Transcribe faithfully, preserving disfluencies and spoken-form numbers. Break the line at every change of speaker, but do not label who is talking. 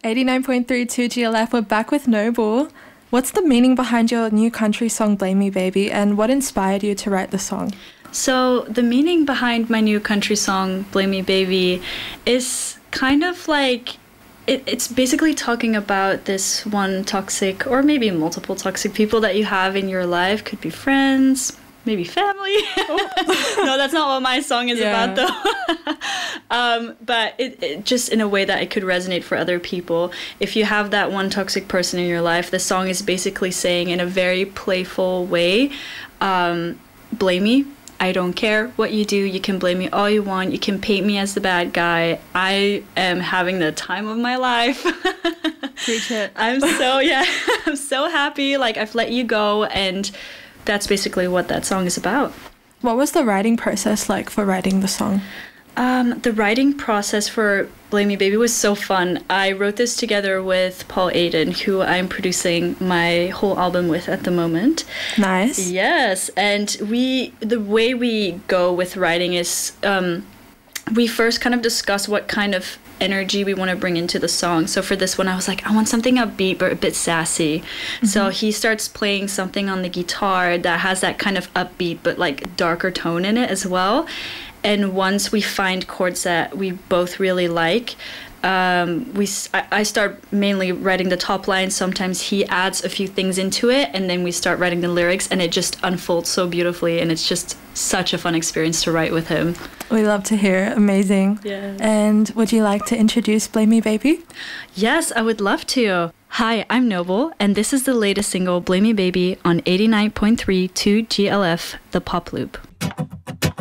eighty-nine point three two G L F, we're back with Noble. What's the meaning behind your new country song, Blame Me Baby, and what inspired you to write the song?
So the meaning behind my new country song, Blame Me Baby, is kind of like, it, it's basically talking about this one toxic, or maybe multiple toxic people that you have in your life. Could be friends, maybe family. Oh. No, that's not what my song is yeah. about, though. um, but it, it just in a way that it could resonate for other people. If you have that one toxic person in your life, the song is basically saying in a very playful way, um, blame me. I don't care what you do. You can blame me all you want. You can paint me as the bad guy. I am having the time of my life.
Preach it.
I'm so, yeah, I'm so happy. Like, I've let you go, and that's basically what that song is about.
What was the writing process like for writing the song?
Um, the writing process for Blame Me Baby was so fun. I wrote this together with Paul Aiden, who I'm producing my whole album with at the moment.
Nice.
Yes, and we the way we go with writing is um, we first kind of discuss what kind of energy we want to bring into the song. So for this one, I was like, I want something upbeat but a bit sassy. Mm-hmm. So he starts playing something on the guitar that has that kind of upbeat but like darker tone in it as well. And once we find chords that we both really like, um, we I, I start mainly writing the top line. Sometimes he adds a few things into it, and then we start writing the lyrics, and it just unfolds so beautifully, and it's just such a fun experience to write with him.
We love to hear it. Amazing.
Yeah.
And would you like to introduce Blame Me Baby?
Yes, I would love to. Hi, I'm Noble, and this is the latest single, Blame Me Baby, on eighty-nine point three two G L F, The Pop Loop.